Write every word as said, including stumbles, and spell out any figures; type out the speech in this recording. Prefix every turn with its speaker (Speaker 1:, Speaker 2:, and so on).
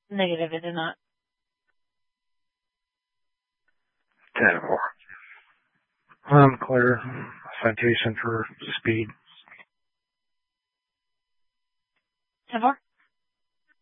Speaker 1: Negative, it did not.
Speaker 2: ten four. I'm clear. Citation for speed.
Speaker 1: ten four?